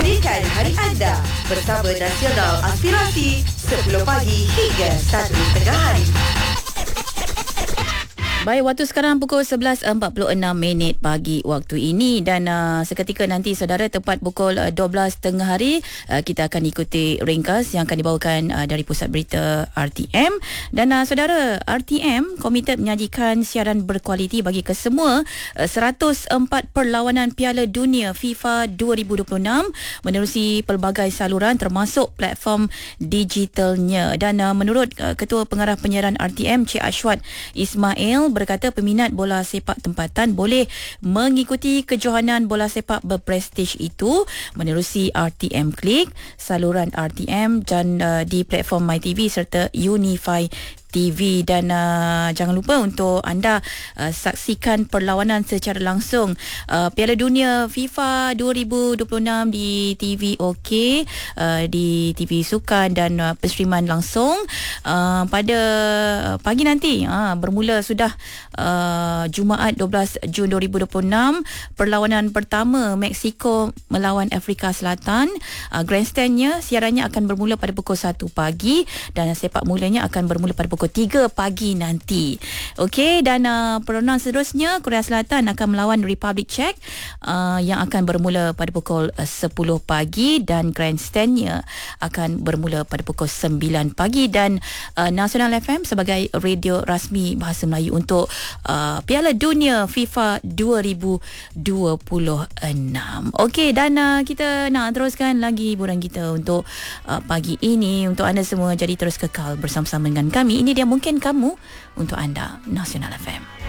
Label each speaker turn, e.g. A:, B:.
A: Meriahkan hari anda bersama Nasional Aspirasi 10 pagi hingga 1 tengah hari.
B: Baik, waktu sekarang pukul 11.46 pagi waktu ini dan seketika nanti saudara tepat pukul 12 tengah hari kita akan ikuti ringkas yang akan dibawakan dari Pusat Berita RTM dan saudara, RTM komited menyajikan siaran berkualiti bagi kesemua 104 perlawanan Piala Dunia FIFA 2026 menerusi pelbagai saluran termasuk platform digitalnya dan menurut Ketua Pengarah Penyiaran RTM Cik Ashwat Ismail berkata peminat bola sepak tempatan boleh mengikuti kejohanan bola sepak berprestij itu menerusi RTM Click, saluran RTM dan di platform MyTV serta Unify TV dan jangan lupa untuk anda saksikan perlawanan secara langsung Piala Dunia FIFA 2026 di TV OK, di TV Sukan dan penstriman langsung pada pagi nanti bermula sudah Jumaat 12 Jun 2026 perlawanan pertama Mexico melawan Afrika Selatan. Grandstandnya siarannya akan bermula pada pukul 1 pagi dan sepak mulanya akan bermula pada pukul 3 pagi nanti. Okey, dan perlawanan seterusnya Korea Selatan akan melawan Republic Czech yang akan bermula pada pukul 10 pagi dan grandstandnya akan bermula pada pukul 9 pagi dan Nasional FM sebagai radio rasmi bahasa Melayu untuk Piala Dunia FIFA 2026. Okey, dan kita nak teruskan lagi hiburan kita untuk pagi ini untuk anda semua, jadi terus kekal bersama-sama dengan kami. Ini dia Mungkin Kamu untuk anda, Nasional FM.